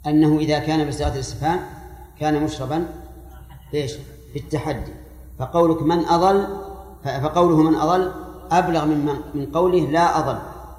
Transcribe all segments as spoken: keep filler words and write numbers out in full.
أنه إذا كان بصيغة الاستفهام كان مشربا إيش؟ بالتحدي. فقولك من أضل فقوله من أضل أبلغ من, من قوله لا أضل.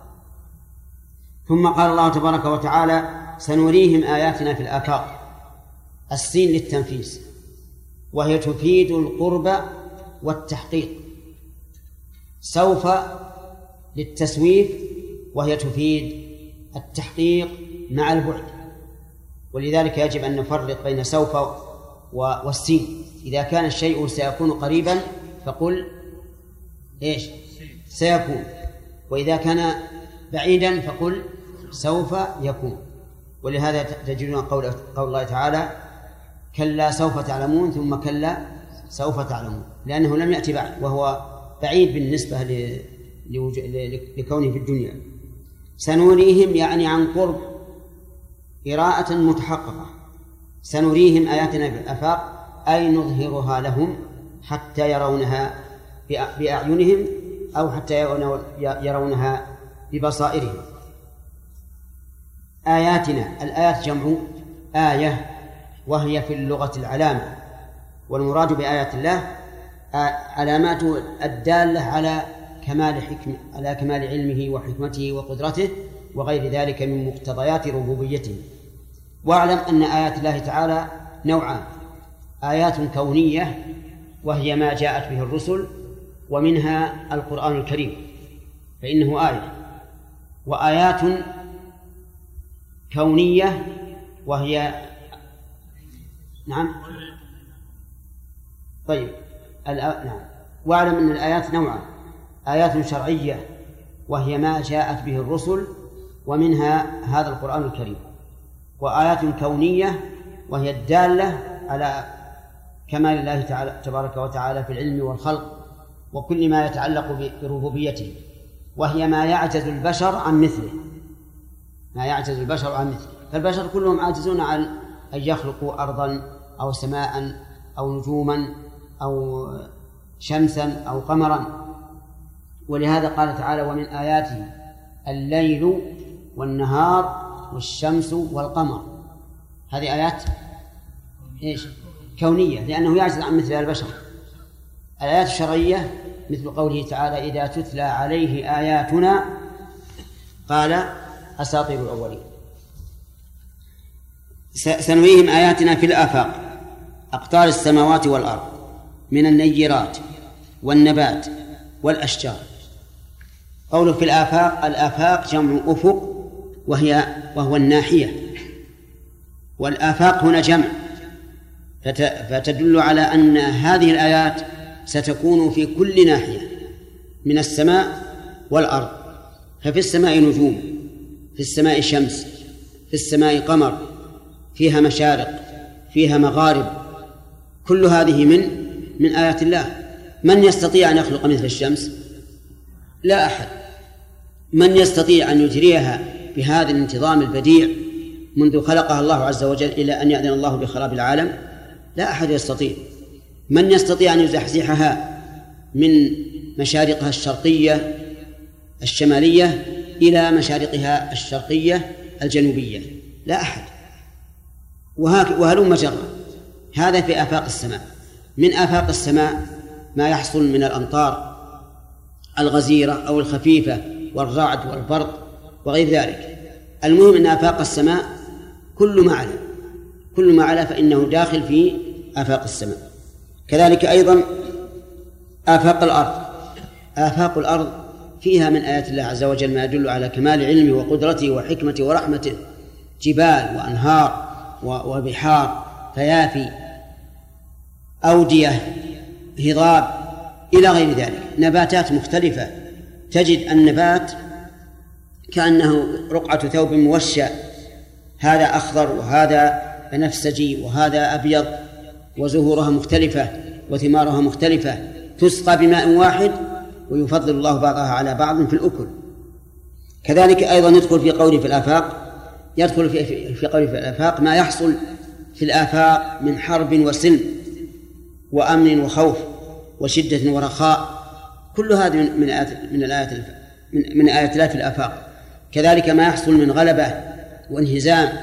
ثم قال الله تبارك وتعالى سنريهم آياتنا في الآفاق. السين للتنفيس وهي تفيد القرب والتحقيق، سوف للتسويف وهي تفيد التحقيق مع البعد، ولذلك يجب أن نفرق بين سوف والسين. إذا كان الشيء سيكون قريبا فقل إيش؟ سيكون، وإذا كان بعيدا فقل سوف يكون. ولهذا تجدون قول, قول الله تعالى كلا سوف تعلمون ثم كلا سوف تعلمون، لأنه لم يأتي بعد وهو بعيد بالنسبة لكونه في الدنيا. سنريهم يعني عن قرب، قراءة متحققة، سنريهم آياتنا في الآفاق أي نظهرها لهم حتى يرونها بأعينهم أو حتى يرونها ببصائرهم. آياتنا، الآيات جمع آية وهي في اللغة العلامة، والمراد بآيات الله علامات الدالة على كمال حكم على كمال علمه وحكمته وقدرته وغير ذلك من مقتضيات ربوبيته. واعلم أن آيات الله تعالى نوعان: آيات كونية وهي ما جاءت به الرسل، ومنها القرآن الكريم فإنه آية، وآيات كونية وهي نعم طيب الأ... نعم واعلم أن الآيات نوعان: آيات شرعية وهي ما جاءت به الرسل ومنها هذا القرآن الكريم، وآيات كونية وهي الدالة على كمال الله تعالى تبارك وتعالى في العلم والخلق وكل ما يتعلق بربوبيته، وهي ما يعجز البشر عن مثله ما يعجز البشر عن مثله فالبشر كلهم عاجزون عن أن يخلقوا أرضا أو سماء أو نجوما أو شمسا أو قمرا. ولهذا قال تعالى ومن آياته الليل والنهار والشمس والقمر. هذه آيات إيش؟ كونية، لأنه يعجز عن مثل البشر. الآيات الشرعية مثل قوله تعالى إذا تتلى عليه آياتنا قال أساطير الأولين. سنريهم آياتنا في الآفاق أقطار السماوات والأرض من النيرات والنبات والأشجار. قوله في الآفاق، الآفاق جمع أفق وهي وهو الناحية، والآفاق هنا جمع، فتدل على أن هذه الآيات ستكون في كل ناحية من السماء والأرض. ففي السماء نجوم، في السماء شمس، في السماء قمر، فيها مشارق، فيها مغارب، كل هذه من من آيات الله. من يستطيع أن يخلق مثل الشمس؟ لا أحد. من يستطيع أن يجريها بهذا الانتظام البديع منذ خلقها الله عز وجل إلى أن يأذن الله بخراب العالم؟ لا أحد يستطيع. من يستطيع أن يزحزحها من مشارقها الشرقية الشمالية إلى مشارقها الشرقية الجنوبية؟ لا أحد. وهلم جرا. هذا في آفاق السماء. من آفاق السماء ما يحصل من الأمطار الغزيرة أو الخفيفة والرعد والبرق وغير ذلك. المهم أن آفاق السماء كل ما علا كل ما علا فإنه داخل في آفاق السماء. كذلك أيضا آفاق الأرض. آفاق الأرض فيها من آيات الله عز وجل ما يدل على كمال علمه وقدرته وحكمته ورحمته: جبال وأنهار وبحار، فيافي، أودية، هضاب، إلى غير ذلك. نباتات مختلفة، تجد النبات كأنه رقعة ثوب موشى، هذا أخضر وهذا بنفسجي وهذا أبيض، وزهورها مختلفة وثمارها مختلفة، تسقى بماء واحد ويفضل الله بعضها على بعض في الأكل. كذلك أيضا يدخل في قوله في الآفاق يدخل في في قوله في الآفاق ما يحصل في الآفاق من حرب وسلم وأمن وخوف وشدة ورخاء، كل هذه من آيات من الآيات من آيات الله في الآفاق. كذلك ما يحصل من غلبة وانهزام